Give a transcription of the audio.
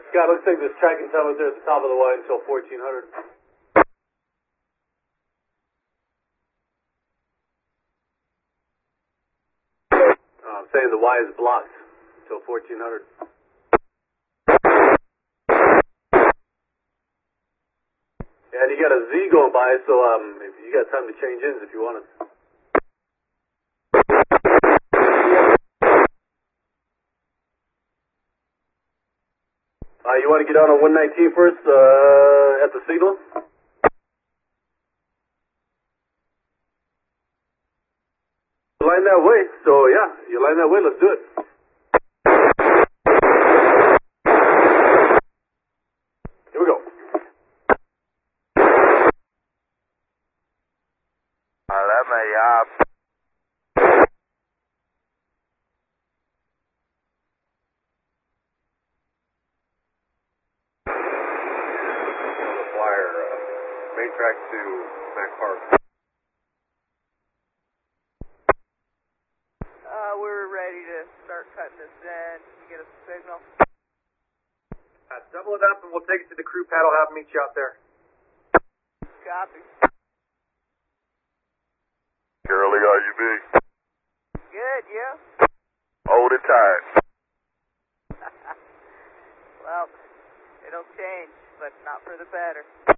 Scott, looks like this tracking time up there at the top of the Y until 1400. I'm saying the Y is blocked until 1400. And you got a Z going by, so if you got time to change ends if you want it. You want to get out on 119 first at the signal? You line that way, so yeah, you line that way, let's do it. Here we go. Main track to Mac Park. We're ready to start cutting this in. Can you get us a signal? Double it up and we'll take it to the crew pad. I'll have them meet you out there. Copy. Curly, are you big? Good, yeah? Hold it tight. Well, it'll change, but not for the better.